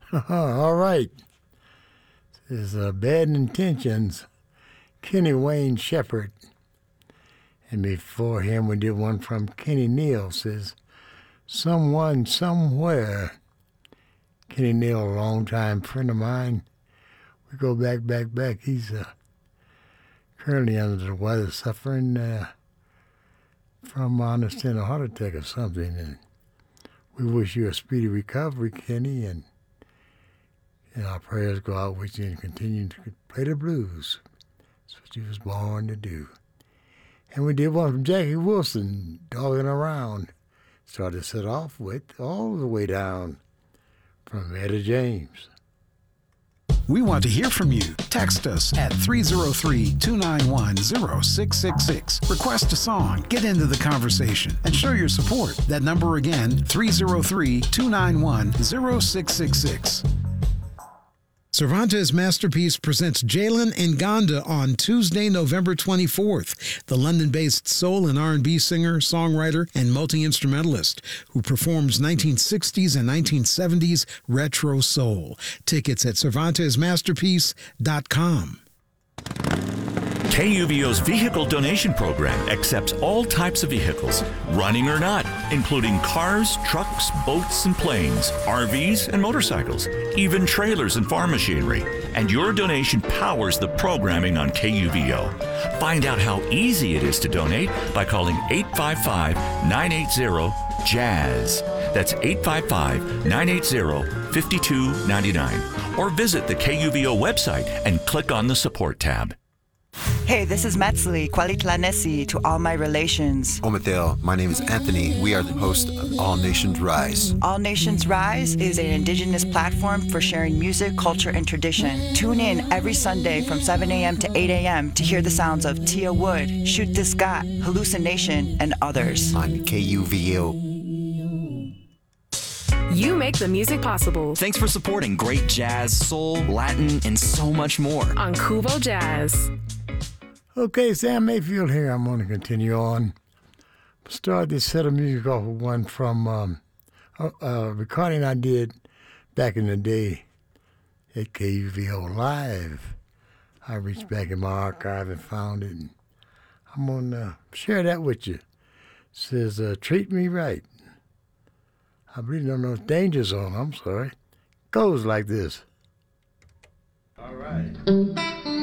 All right. This is Bad Intentions, Kenny Wayne Shepherd. And before him, we did one from Kenny Neal, says, Someone Somewhere. Kenny Neal, a longtime friend of mine. We go back. He's currently under the weather, suffering from, I understand, a heart attack or something. And we wish you a speedy recovery, Kenny, and our prayers go out with you and continue to play the blues. That's what you was born to do. And we did one from Jackie Wilson, Dogging Around. Started to set off with All the Way Down from Etta James. We want to hear from you. Text us at 303-291-0666. Request a song, get into the conversation, and show your support. That number again, 303-291-0666. Cervantes Masterpiece presents Jalen Nganda on Tuesday, November 24th, the London-based soul and R&B singer, songwriter, and multi-instrumentalist who performs 1960s and 1970s retro soul. Tickets at CervantesMasterpiece.com. KUVO's vehicle donation program accepts all types of vehicles, running or not, including cars, trucks, boats, and planes, RVs, and motorcycles, even trailers and farm machinery. And your donation powers the programming on KUVO. Find out how easy it is to donate by calling 855-980-JAZZ. That's 855-980-5299. Or visit the KUVO website and click on the Support tab. Hey, this is Metzli, Kwalitlanesi to all my relations. Omathel, my name is Anthony. We are the host of All Nations Rise. All Nations Rise is an indigenous platform for sharing music, culture, and tradition. Tune in every Sunday from 7 a.m. to 8 a.m. to hear the sounds of Tia Wood, Shoot This Scott, Hallucination, and others. On KUVO. You make the music possible. Thanks for supporting great jazz, soul, Latin, and so much more. On Kuvo Jazz. Okay, Sam Mayfield here. I'm going to continue on. Start this set of music off with one from a recording I did back in the day at KUVO Live. I reached back in my archive and found it. And I'm going to share that with you. It says, Treat Me Right. I really don't know. It's Danger Zone. I'm sorry. Goes like this. All right.